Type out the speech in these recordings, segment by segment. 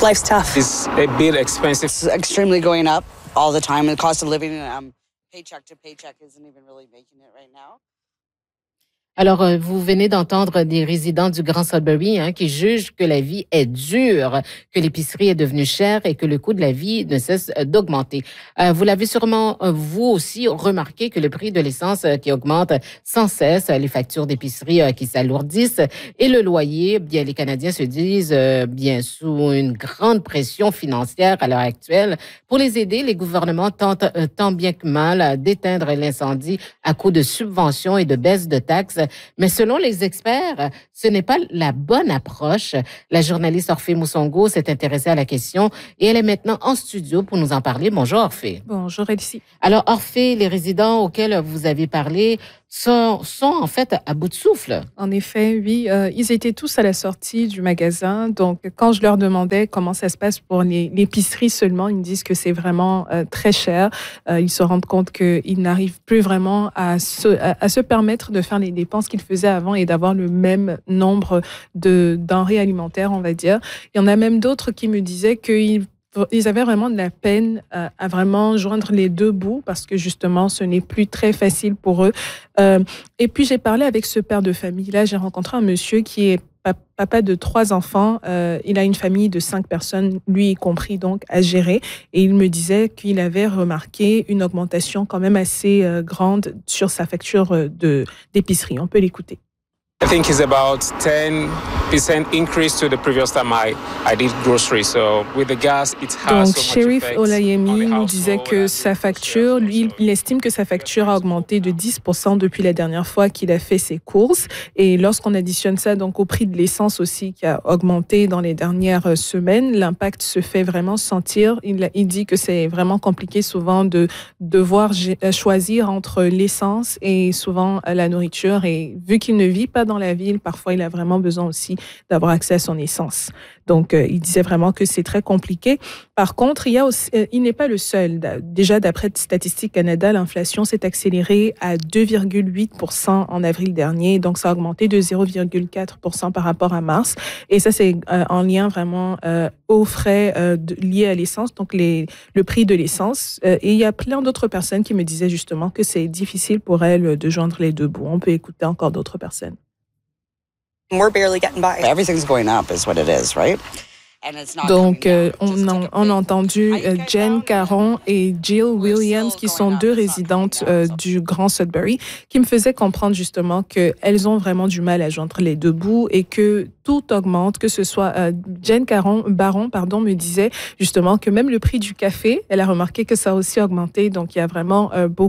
Life's tough. It's a bit expensive. It's extremely going up all the time. The cost of living, paycheck to paycheck, isn't even really making it right now. Alors, vous venez d'entendre des résidents du Grand Sudbury qui jugent que la vie est dure, que l'épicerie est devenue chère et que le coût de la vie ne cesse d'augmenter. Vous l'avez sûrement, vous aussi, remarqué que le prix de l'essence qui augmente sans cesse, les factures d'épicerie qui s'alourdissent et le loyer, bien, les Canadiens se disent bien sous une grande pression financière à l'heure actuelle. Pour les aider, les gouvernements tentent tant bien que mal d'éteindre l'incendie à coups de subventions et de baisse de taxes. Mais selon les experts, ce n'est pas la bonne approche. La journaliste Orphée Moussongo s'est intéressée à la question et elle est maintenant en studio pour nous en parler. Bonjour Orphée. Bonjour Elsie. Alors Orphée, les résidents auxquels vous avez parlé sont en fait à bout de souffle. En effet, oui. Ils étaient tous à la sortie du magasin. Donc, quand je leur demandais comment ça se passe pour l'épicerie seulement, ils me disent que c'est vraiment très cher. Ils se rendent compte qu'ils n'arrivent plus vraiment à se permettre de faire les dépenses qu'ils faisaient avant et d'avoir le même nombre de denrées alimentaires, on va dire. Il y en a même d'autres qui me disaient qu'ils avaient vraiment de la peine à vraiment joindre les deux bouts parce que justement, ce n'est plus très facile pour eux. Et puis, j'ai parlé avec ce père de famille. Là, j'ai rencontré un monsieur qui est papa de 3 enfants. Il a une famille de 5 personnes, lui y compris, donc, à gérer. Et il me disait qu'il avait remarqué une augmentation quand même assez grande sur sa facture d'épicerie. On peut l'écouter. I think it's about 10% increase to the previous time I did groceries. So with the gas, it has Donc, so much Sheriff effect Olayemi on the nous disait que sa facture, lui, il estime que sa facture a augmenté de 10% depuis la dernière fois qu'il a fait ses courses. Et lorsqu'on additionne ça donc au prix de l'essence aussi qui a augmenté dans les dernières semaines, l'impact se fait vraiment sentir. Il dit que c'est vraiment compliqué souvent de devoir choisir entre l'essence et souvent la nourriture. Et vu qu'il ne vit pas dans la ville, parfois il a vraiment besoin aussi d'avoir accès à son essence. Donc, il disait vraiment que c'est très compliqué. Par contre, il n'est pas le seul. Déjà, d'après Statistique Canada, l'inflation s'est accélérée à 2,8% en avril dernier. Donc, ça a augmenté de 0,4% par rapport à mars. Et ça, c'est en lien vraiment aux frais liés à l'essence, donc le prix de l'essence. Et il y a plein d'autres personnes qui me disaient justement que c'est difficile pour elles de joindre les deux bouts. On peut écouter encore d'autres personnes. We're barely getting by. Everything's going up is what it is, right? Donc, on a entendu Jen Caron et Jill Williams, qui sont 2 résidentes du Grand Sudbury, qui me faisaient comprendre justement qu'elles ont vraiment du mal à joindre les deux bouts et que tout augmente, que ce soit Jen Baron me disait justement que même le prix du café, elle a remarqué que ça a aussi augmenté. Donc, il y a vraiment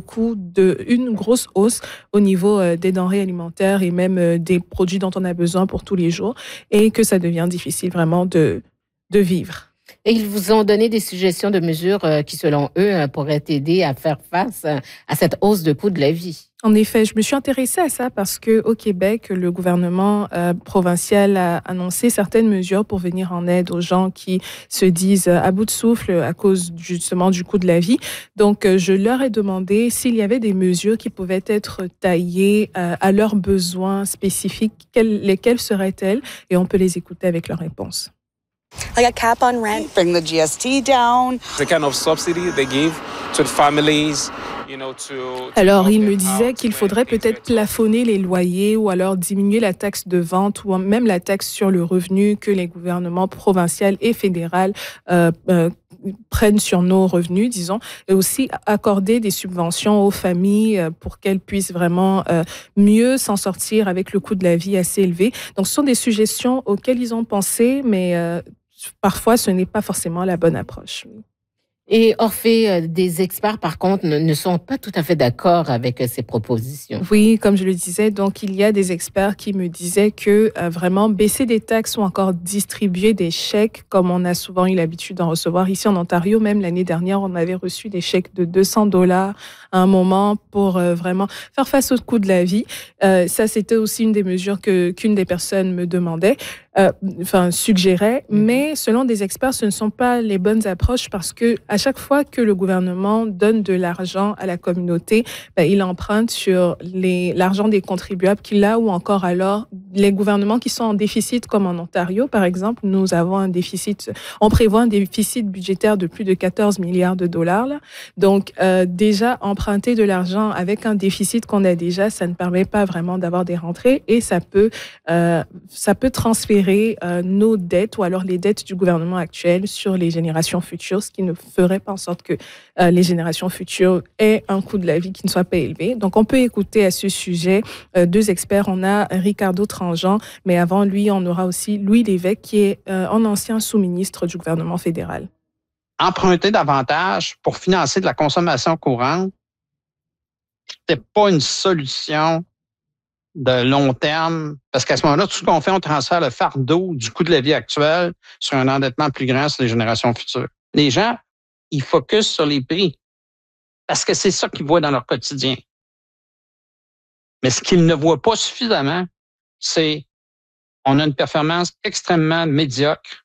une grosse hausse au niveau des denrées alimentaires et même des produits dont on a besoin pour tous les jours et que ça devient difficile vraiment de vivre. Et ils vous ont donné des suggestions de mesures qui, selon eux, pourraient aider à faire face à cette hausse de coût de la vie. En effet, je me suis intéressée à ça parce qu'au Québec, le gouvernement provincial a annoncé certaines mesures pour venir en aide aux gens qui se disent à bout de souffle à cause justement du coût de la vie. Donc, je leur ai demandé s'il y avait des mesures qui pouvaient être taillées à leurs besoins spécifiques, lesquelles seraient-elles? Et on peut les écouter avec leurs réponses. Like a cap on rent. Bring the GST down. the kind of subsidy they give to the families. Alors, il me disait qu'il faudrait peut-être plafonner les loyers ou alors diminuer la taxe de vente ou même la taxe sur le revenu que les gouvernements provinciaux et fédéraux prennent sur nos revenus, disons, et aussi accorder des subventions aux familles pour qu'elles puissent vraiment mieux s'en sortir avec le coût de la vie assez élevé. Donc, ce sont des suggestions auxquelles ils ont pensé, mais parfois, ce n'est pas forcément la bonne approche. Et Orphée, des experts, par contre, ne sont pas tout à fait d'accord avec ces propositions. Oui, comme je le disais, donc il y a des experts qui me disaient que vraiment baisser des taxes ou encore distribuer des chèques, comme on a souvent eu l'habitude d'en recevoir ici en Ontario. Même l'année dernière, on avait reçu des chèques de $200 à un moment pour vraiment faire face au coût de la vie. Ça, c'était aussi une des mesures qu'une des personnes me demandait. Suggérait, mais selon des experts, ce ne sont pas les bonnes approches parce que à chaque fois que le gouvernement donne de l'argent à la communauté, il emprunte sur l'argent des contribuables qu'il a ou encore alors les gouvernements qui sont en déficit, comme en Ontario, par exemple, nous avons un déficit, on prévoit un déficit budgétaire de plus de 14 milliards de dollars. Là. Donc, déjà, emprunter de l'argent avec un déficit qu'on a déjà, ça ne permet pas vraiment d'avoir des rentrées et ça peut transférer nos dettes ou alors les dettes du gouvernement actuel sur les générations futures, ce qui ne ferait pas en sorte que les générations futures aient un coût de la vie qui ne soit pas élevé. Donc, on peut écouter à ce sujet deux experts. On a Ricardo Tranjan, mais avant lui, on aura aussi Louis Lévesque, qui est un ancien sous-ministre du gouvernement fédéral. Emprunter davantage pour financer de la consommation courante, c'est pas une solution de long terme, parce qu'à ce moment-là, tout ce qu'on fait, on transfère le fardeau du coût de la vie actuel sur un endettement plus grand sur les générations futures. Les gens, ils focusent sur les prix, parce que c'est ça qu'ils voient dans leur quotidien. Mais ce qu'ils ne voient pas suffisamment, c'est on a une performance extrêmement médiocre